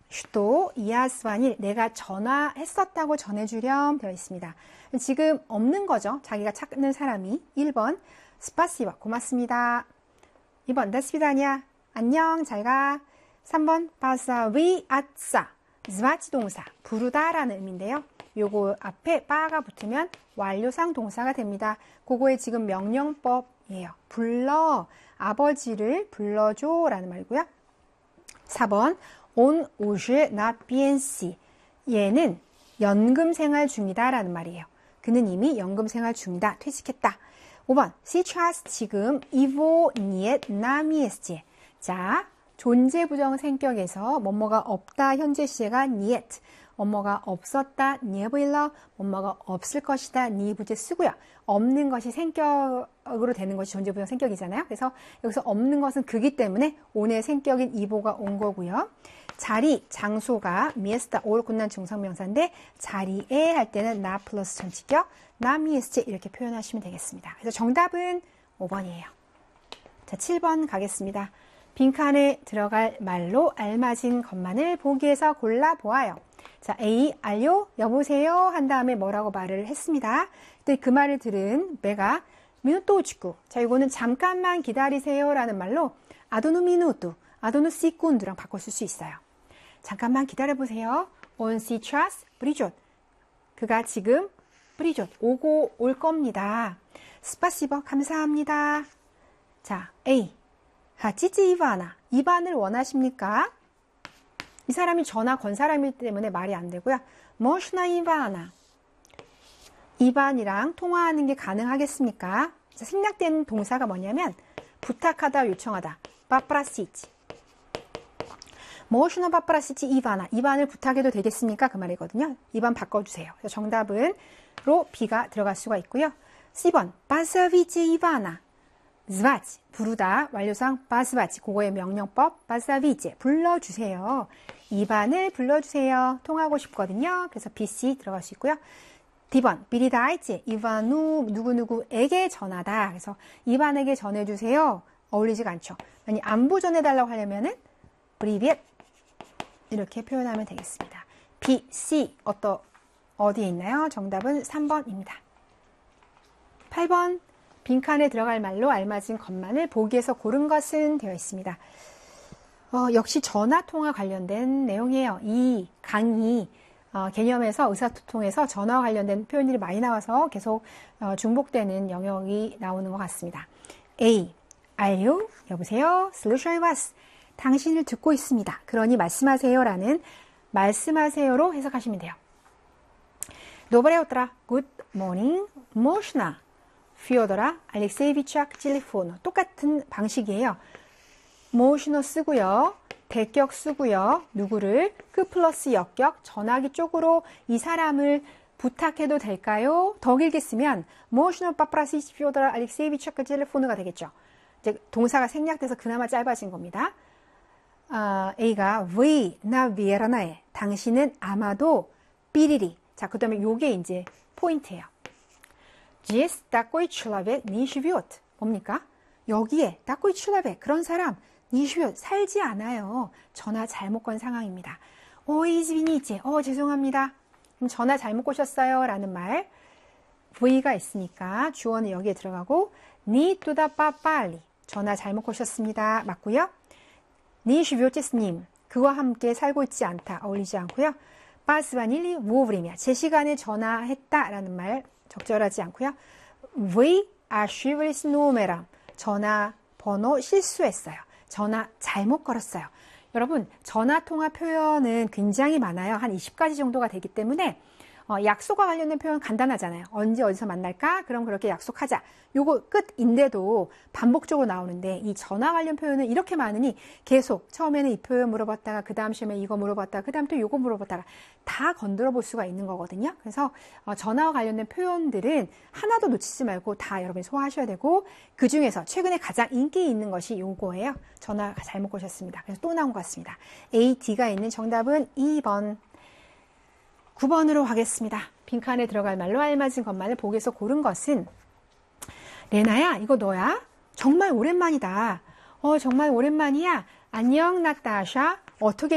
슈도 이아스완일 내가 전화했었다고 전해주렴 되어 있습니다. 지금 없는 거죠. 자기가 찾는 사람이. 1번 스파시바 고맙습니다. 2번 다스비다냐 안녕 잘가. 3번 바사위 아싸 스바치 동사 부르다라는 의미인데요. 요거 앞에 빠가 붙으면 완료상 동사가 됩니다. 그거의 지금 명령법이에요. 불러 아버지를 불러줘 라는 말이고요. 4번 on 오즈 나 비엔시 얘는 연금 생활 중이다 라는 말이에요. 그는 이미 연금 생활 중이다. 퇴직했다. 5번 сейчас 지금 이보 niet 남이에스지 자 존재 부정 생격에서 뭐뭐가 없다 현재 시제가 niet 뭐뭐가 없었다 니에브일러 뭐뭐가 없을 것이다 니 부제 쓰고요. 없는 것이 생격으로 되는 것이 존재 부정 생격이잖아요. 그래서 여기서 없는 것은 그기 때문에 온의 생격인 이보가 온 거고요. 자리, 장소가 미에스타 올 군난 중성명사인데 자리에 할 때는 나 플러스 전치격 나 미에스체 이렇게 표현하시면 되겠습니다. 그래서 정답은 5번이에요. 자, 7번 가겠습니다. 빈칸에 들어갈 말로 알맞은 것만을 보기에서 골라보아요. 자, A, 알요? 여보세요? 한 다음에 뭐라고 말을 했습니다. 그때 그 말을 들은 배가 minuto 찍고 자, 이거는 잠깐만 기다리세요 라는 말로 아도누 미누투, 아도누 시군드랑 바꿔 쓸 수 있어요. 잠깐만 기다려보세요. On сейчас придет. 그가 지금 придет. 오고 올 겁니다. 스파시버 감사합니다. 자, A. 하치치 이바나. 이반을 원하십니까? 이 사람이 전화 건 사람이기 때문에 말이 안 되고요. 머시나 이바나. 이반이랑 통화하는 게 가능하겠습니까? 자, 생략된 동사가 뭐냐면 부탁하다, 요청하다. 빠프라시치. 머시나 빠프라시치 이바나. 이반을 부탁해도 되겠습니까? 그 말이거든요. 이반 바꿔주세요. 그래서 정답은 로 B가 들어갈 수가 있고요. C번 바사비치 이바나. звать 부르다 완료상 바스바치 그거의 명령법 바사비치 불러주세요. 이반을 불러주세요. 통하고 싶거든요. 그래서 BC 들어갈 수 있고요. D번 비리다이치 이반우 누구누구에게 전하다. 그래서 이반에게 전해주세요. 어울리지가 않죠. 아니 안부 전해달라고 하려면은 프리벳 이렇게 표현하면 되겠습니다. B, C 어디에 있나요? 정답은 3번입니다. 8번 빈칸에 들어갈 말로 알맞은 것만을 보기에서 고른 것은 되어 있습니다. 역시 전화통화 관련된 내용이에요. 이 강의 개념에서 의사소통에서 전화와 관련된 표현들이 많이 나와서 계속 중복되는 영역이 나오는 것 같습니다. A. 알요? 여보세요? 슬루션이 왔어. 당신을 듣고 있습니다. 그러니 말씀하세요 라는 말씀하세요로 해석하시면 돼요. Доброе утро. Good morning. Можно? 피오도라 알렉세이비치악 텔레폰 똑같은 방식이에요. 모시노 쓰고요. 대격 쓰고요. 누구를 그 플러스 역격 전화기 쪽으로 이 사람을 부탁해도 될까요? 더 길게 쓰면 모시노 파프라시 피오도라 알렉세이비치악 텔레폰가 되겠죠. 이제 동사가 생략돼서 그나마 짧아진 겁니다. A가 V 나비에라나에 당신은 아마도 삐리리 자, 그 다음에 요게 이제 포인트예요. Здесь такой человек не живет. 뭡니까? 여기에 такой человек 그런 사람 не живет 살지 않아요. 전화 잘못 건 상황입니다. извините. 죄송합니다. 그럼 전화 잘못 거셨어요 라는 말 V가 있으니까 주어는 여기에 들어가고 не туда попали. 전화 잘못 거셨습니다. 맞고요. не живете с ним. 그와 함께 살고 있지 않다. 어울리지 않고요. 빠스바닐리 вовремя. 제 시간에 전화했다라는 말 적절하지 않고요. Вы ошиблись номером. 전화 번호 실수했어요. 전화 잘못 걸었어요. 여러분 전화통화 표현은 굉장히 많아요. 한 20가지 정도가 되기 때문에 약속과 관련된 표현 간단하잖아요. 언제 어디서 만날까? 그럼 그렇게 약속하자. 요거 끝인데도 반복적으로 나오는데 이 전화 관련 표현은 이렇게 많으니 계속 처음에는 이 표현 물어봤다가 그 다음 시험에 이거 물어봤다가 그 다음 또 요거 물어봤다가 다 건드려 볼 수가 있는 거거든요. 그래서 전화와 관련된 표현들은 하나도 놓치지 말고 다 여러분이 소화하셔야 되고 그 중에서 최근에 가장 인기 있는 것이 요거예요. 전화 잘못 거셨습니다. 그래서 또 나온 것 같습니다. A, D가 있는 정답은 2번. 9번으로 가겠습니다. 빈칸에 들어갈 말로 알맞은 것만을 보기에서 고른 것은 레나야 이거 너야? 정말 오랜만이다. 정말 오랜만이야. 안녕 나타샤. 어떻게